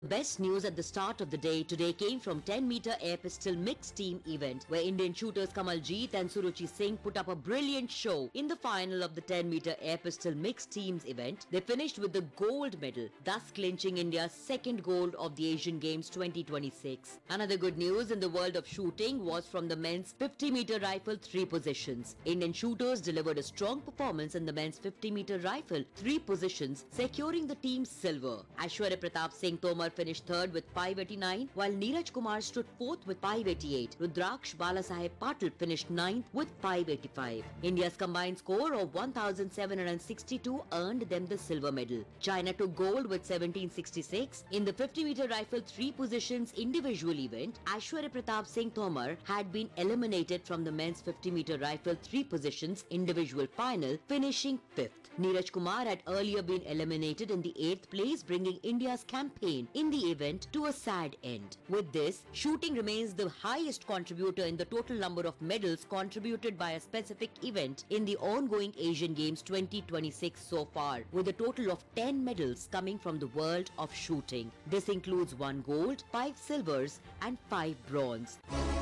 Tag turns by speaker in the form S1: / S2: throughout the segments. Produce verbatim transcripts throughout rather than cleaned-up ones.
S1: Best news at the start of the day today came from ten meter air pistol mixed team event where Indian shooters Kamaljeet and Suruchi Singh put up a brilliant show. In the final of the ten meter air pistol mixed teams event, they finished with the gold medal, thus clinching India's second gold of the Asian Games twenty twenty-six. Another good news in the world of shooting was from the men's fifty meter rifle three positions. Indian shooters delivered a strong performance in the men's fifty meter rifle three positions, securing the team's silver. Aishwarya Pratap Singh Tomar finished third with five eighty-nine, while Neeraj Kumar stood fourth with five eighty-eight. Rudraksh Balasaheb Patil finished ninth with five eighty-five. India's combined score of one thousand seven hundred sixty-two earned them the silver medal. China took gold with seventeen sixty-six. In the fifty meter rifle three positions individual event, Aishwarya Pratap Singh Tomar had been eliminated from the men's fifty meter rifle three positions individual final, finishing fifth. Neeraj Kumar had earlier been eliminated in the eighth place, bringing India's campaign in the event to a sad end. With this, shooting remains the highest contributor in the total number of medals contributed by a specific event in the ongoing Asian Games twenty twenty-six so far, with a total of ten medals coming from the world of shooting. This includes one gold, five silvers and five bronze.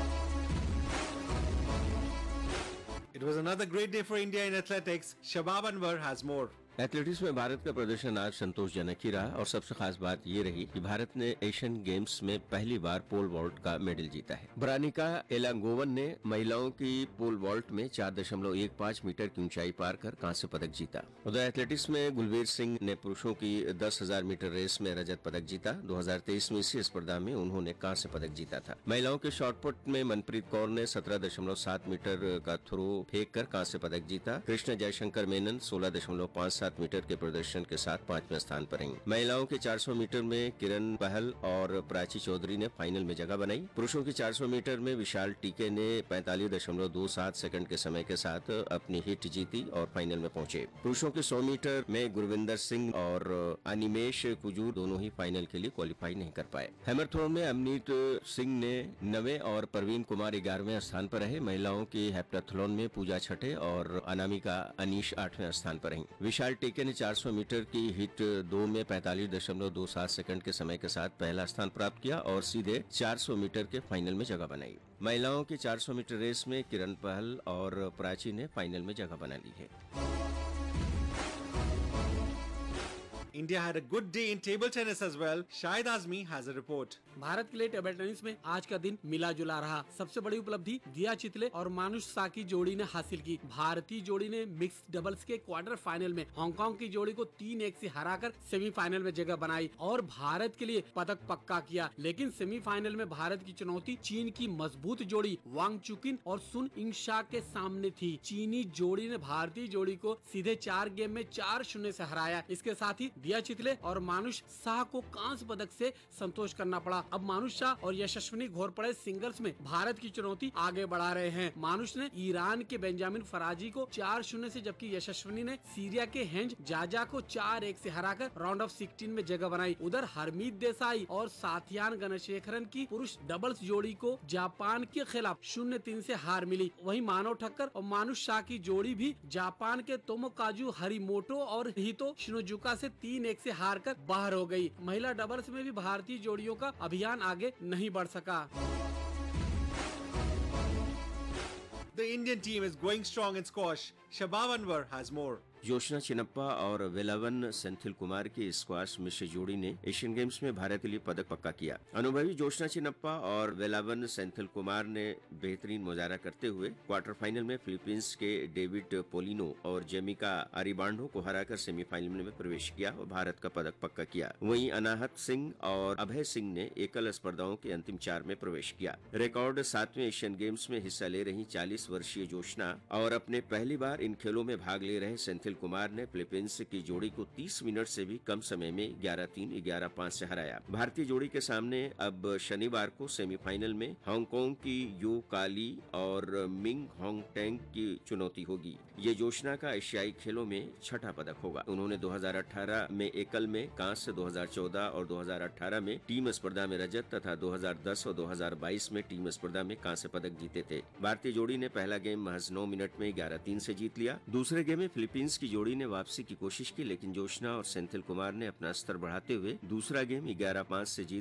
S2: It was another great day for India in athletics. Shabab Anwar has more.
S3: Athletics में भारत का प्रदर्शन आज संतोषजनक ही रहा और सबसे खास बात ये रही कि भारत ने एशियन गेम्स में पहली बार पोल वॉल्ट का मेडल जीता है। ब्रानिका एलांगोवन ने महिलाओं की पोल वॉल्ट में चार दशमलव एक पाँच मीटर की ऊंचाई पार कर कांस्य पदक जीता। उधर एथलेटिक्स में गुलवीर सिंह ने पुरुषों की दस हजार मीटर रेस में रजत पदक जीता। दो हजार तेईस में इसी स्पर्धा में उन्होंने कांस्य पदक जीता था। महिलाओं के शॉटपुट में मनप्रीत कौर ने सत्रह दशमलव सात मीटर का थ्रो फेंक कर कांस्य पदक जीता। कृष्ण जयशंकर मेनन सोलह दशमलव पाँच सात मीटर के प्रदर्शन के साथ पांचवें स्थान पर रहीं। महिलाओं के चार सौ मीटर में किरण पहल और प्राची चौधरी ने फाइनल में जगह बनाई। पुरुषों की चार सौ मीटर में विशाल टीके ने पैंतालीस दशमलव दो सात सेकंड के समय के साथ अपनी हिट जीती और फाइनल में पहुंचे। पुरुषों के सौ मीटर में गुरविंदर सिंह और अनिमेश कुजूर दोनों ही फाइनल के लिए क्वालिफाई नहीं कर पाए। हैमर थ्रो में अमनीत सिंह ने नवे और परवीन कुमार ग्यारहवें स्थान पर रहे। महिलाओं की हेप्टाथलॉन में पूजा छठे और अनामिका अनीश आठवें स्थान पर रहीं। विशाल टीके ने चार सौ मीटर की हिट दो में पैंतालीस दशमलव दो सात सेकंड के समय के साथ पहला स्थान प्राप्त किया और सीधे चार सौ मीटर के फाइनल में जगह बनाई। महिलाओं की चार सौ मीटर रेस में किरण पहल और प्राची ने फाइनल में जगह बना ली है।
S2: India had a good day in table tennis as well. Shahid Azmi has a report.
S4: Bharat के लिए टेबल टेनिस में आज का दिन मिला जुला रहा। सबसे बड़ी उपलब्धि दिया चितले और मानुष सा की जोड़ी ने हासिल की। भारतीय जोड़ी ने मिक्स डबल्स के क्वार्टर फाइनल में हांगकांग की जोड़ी को तीन एक से हराकर सेमीफाइनल में जगह बनाई और भारत के लिए पदक पक्का किया। लेकिन सेमीफाइनल में भारत की चुनौती चीन की मजबूत जोड़ी वांग चुकिन और सुन इंगशा के सामने थी। चीनी जोड़ी ने भारतीय जोड़ी को सीधे चार गेम में चार शून्य से हराया। इसके साथ ही दिया चितले और मानुष शाह को कांस्य पदक से संतोष करना पड़ा। अब मानुष शाह और यशस्विनी घोरपड़े सिंगल्स में भारत की चुनौती आगे बढ़ा रहे हैं। मानुष ने ईरान के बेंजामिन फराजी को चार शून्य से जबकि यशस्विनी ने सीरिया के हेंज जाजा को चार एक से हराकर राउंड ऑफ सिक्सटीन में जगह बनाई। उधर हरमीत देसाई और साथियान गणशेखरन की पुरुष डबल्स जोड़ी को जापान के खिलाफ शून्य तीन से हार मिली। वहीं मानव ठक्कर और मानुष शाह की जोड़ी भी जापान के तोमोकाजु हरिमोटो और हितो शिनोजुका से तीन एक से हार कर बाहर हो गई। महिला डबल्स में भी भारतीय जोड़ियों का अभियान आगे नहीं बढ़ सका।
S2: The Indian team is going strong in squash. Shabab Anwar has more.
S3: Joshna Chinappa और वेलावन सेंथिल कुमार की स्क्वाश मिश्र जोड़ी ने एशियन गेम्स में भारत के लिए पदक पक्का किया। अनुभवी जोशना चिनप्पा और वेलावन सेंथिल कुमार ने बेहतरीन मुजाहरा करते हुए क्वार्टर फाइनल में फिलीपींस के डेविड पोलिनो और जेमिका अरिबांडो को हराकर सेमीफाइनल में प्रवेश किया और भारत का पदक पक्का किया। वहीं अनाहत सिंह और अभय सिंह ने एकल स्पर्धाओं के अंतिम चार में प्रवेश किया। रिकॉर्ड सातवें एशियन गेम्स में हिस्सा ले रही चालीस वर्षीय जोशना और अपने पहली बार इन खेलों में भाग ले रहे सेंथिल कुमार ने फिलीपींस की जोड़ी को तीस मिनट से भी कम समय में ग्यारह तीन ग्यारह पाँच से हराया। भारतीय जोड़ी के सामने अब शनिवार को सेमीफाइनल में हांगकांग की यो काली और मिंग होंगटेंग की चुनौती होगी। ये जोशना का एशियाई खेलों में छठा पदक होगा। उन्होंने दो हज़ार अठारह में एकल में कांस्य, दो हज़ार चौदह और दो हज़ार अठारह में टीम स्पर्धा में रजत तथा दो हज़ार दस और दो हज़ार बाईस में टीम स्पर्धा में कांस्य पदक जीते थे। भारतीय जोड़ी ने पहला गेम महज नौ मिनट में ग्यारह तीन से जीत लिया। दूसरे गेम में फिलीपींस की जोड़ी ने वापसी की कोशिश की, लेकिन जोशना और सेंथिल कुमार ने अपना स्तर बढ़ाते हुए दूसरा गेम ग्यारह पाँच से जीत